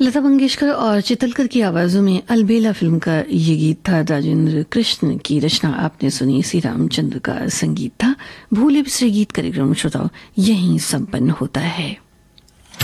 लता मंगेशकर और चितलकर की आवाजों में अलबेला फिल्म का ये गीत था। राजेंद्र कृष्ण की रचना आपने सुनी, श्री रामचंद्र का संगीत था। भूले बिसरे गीत कार्यक्रम श्रोताओं यहीं संपन्न होता है।